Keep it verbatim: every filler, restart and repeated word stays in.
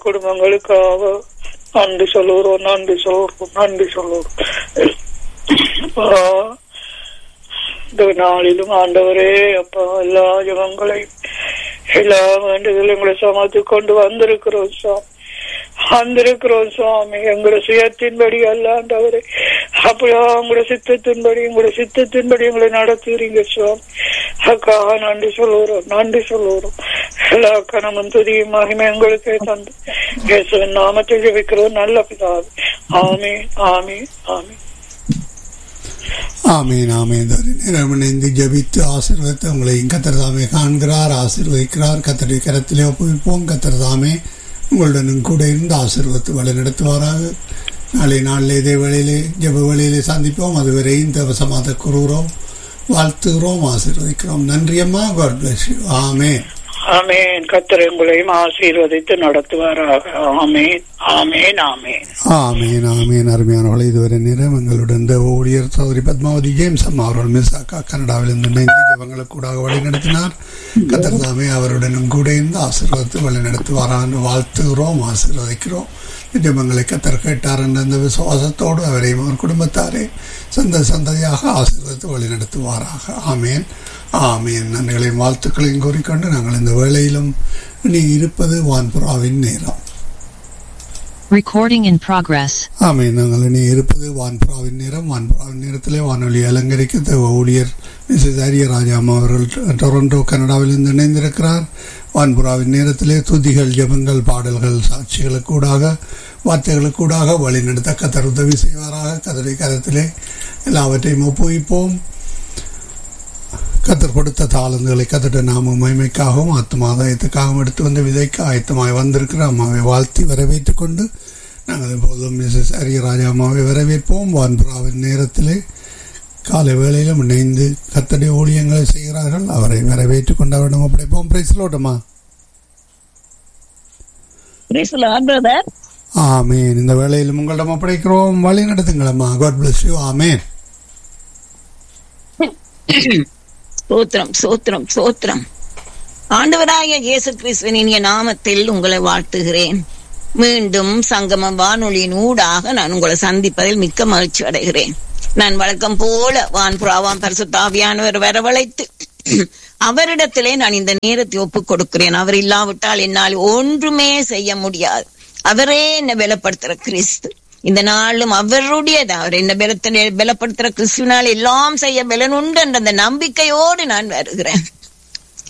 குடும்பங்களுக்காக நன்றி சொல்லுகிறோம், நன்றி சொல்றோம், நன்றி சொல்லுறோம். இந்த நாளிலும் ஆண்டவரே அப்பா எல்லா ஜபங்களையும் எல்லா வேண்டுதலும் எங்களை சமாளித்து கொண்டு வந்திருக்கிறோம் சாமி, வந்திருக்கிறோம் சுவாமி. எங்களோட சுயத்தின்படி அல்ல ஆண்டவரே, அப்படியா உங்களோட சித்தத்தின்படி உங்களோட சித்தத்தின்படி எங்களை நடத்துறீங்க சுவாமி. அக்காக நன்றி சொல்லுகிறோம், நன்றி சொல்லுகிறோம். எல்லா கணமும் துதியும் மகிமை எங்களுக்கே தந்து இயேசுவின் நாமத்தில் ஜெபிக்கிறோம் நல்ல பிதாவே. ஆமென், ஆமென், ஆமென். ஆமீன் ஆமீன். நேரம் இணைந்து ஜபித்து ஆசீர்வதித்து உங்களை கர்த்தர் தாமே காண்கிறார், ஆசீர்வதிக்கிறார். கர்த்தருடைய கரத்திலே ஒப்புவிப்போம். கர்த்தர் தாமே உங்களுடனும் கூட இருந்து ஆசீர்வதித்து வழி நடத்துவாராக. நாளை நாளில் இதே வேளையிலே ஜப வேளையிலே சந்திப்போம். அதுவரை இந்த வசமாக கூறுகிறோம், வாழ்த்துகிறோம், ஆசீர்வதிக்கிறோம். நன்றி அம்மா. God bless you. ஆமென், ஆமென். கர்த்தர் உங்களையும் ஆசீர்வதித்து நடத்துவாராக. ஆமென், ஆமென், ஆமென், ஆமென், ஆமென். அருமையானவர்களே, இதுவரை நேரம் எங்களுடன் ஊழியர் சகோதரி பத்மாவதி ஜேம்ஸ் அம்மா அவர்கள் மிஸ்ஸாக்கா கனடாவில் இருந்து இணைந்து ஜபங்களுக்கு கூட வழி நடத்தினார். கர்த்தர் தாமே அவருடனும் கூட இருந்து ஆசீர்வதித்து வழி நடத்துவாரான்னு வாழ்த்துகிறோம், ஆசீர்வதிக்கிறோம். ஜபங்களை கர்த்தர் கேட்டார் என்ற அந்த விசுவாசத்தோடு அவரையும் அவர் குடும்பத்தாரே சந்த சந்ததியாக ஆசீர்வதித்து வழி நடத்துவாராக. ஆமேன், ஆமேன். நன்றிகளையும் வாழ்த்துக்களையும் கூறிக்கொண்டு நாங்கள் இந்த வேளையிலும் நீ இருப்பது வான்புறாவின் நேரம். Recording in progress. ஆமேன். நாங்கள் இனி இருப்பது வான்புறாவின் நேரம். வான்புறாவின் நேரத்திலே வானொலி அலங்கரிக்க ஊழியர் மிஸ்ஸஸ் ஆரியராஜா அம்மா அவர்கள் டொரண்டோ கனடாவில் இருந்து இணைந்திருக்கிறார். வான்புறாவின் நேரத்திலே துதிகள், ஜெபங்கள், பாடல்கள், சாட்சிகளுக்கூடாக வார்த்தைகளுக்கூடாக வழி நடத்த கர்த்தர் உதவி செய்வாராக. கர்த்தருடைய கரத்திலே எல்லாவற்றையும் ஒப்புவிப்போம். கர்த்தர் கொடுத்த தாளந்துகளை கர்த்தருடைய நாம மகிமைக்காகவும் ஆத்மாதாயத்துக்காகவும் எடுத்து வந்து விதைக்க ஆயத்தமாய் வந்திருக்கிற அம்மாவை வாழ்த்தி வரவேற்றுக் கொண்டு நாங்கள் இப்போதும் மிஸ்ஸஸ் ஆரியராஜா அம்மாவை வரவேற்போம். வான்புறாவின் நேரத்திலே காலை வேளையிலும் இணைந்து கர்த்தருடைய ஊழியங்களை செய்கிறார்கள். அவரை வரவேற்றுக் கொண்டு அவரிடம் ஒப்படைப்போம். பிரைஸ் லோட்டமா. ஆமேன். இந்த வேளையிலும் உங்களிடம் ஒப்படைக்கிறோம். வழி நடத்துங்களம்மா. God bless you. ஆமேன். சோத்திரம் சோத்திரம் சோத்திரம். ஆண்டவராகிய இயேசு கிறிஸ்துவின் இனிய நாமத்தில் உங்களை வாழ்த்துகிறேன். மீண்டும் சங்கம வானொலியின் ஊடாக நான் உங்களை சந்திப்பதில் மிக்க மகிழ்ச்சி அடைகிறேன். நான் வழக்கம் போல வான்புறாவாம் பரிசுத்த ஆவியானவர் வரவழைத்து அவரிடத்திலே நான் இந்த நேரத்தை ஒப்புக் கொடுக்கிறேன். அவர் இல்லாவிட்டால் என்னால் ஒன்றுமே செய்ய முடியாது. அவரே என்னை பலப்படுத்துற கிறிஸ்து. இந்த நாளும் அவருடையது. அவர் என்ன பலத்தை பலப்படுத்துற கிறிஸ்துவினால் எல்லாம் செய்ய பலன் உண்டு என்ற அந்த நம்பிக்கையோடு நான் வருகிறேன்.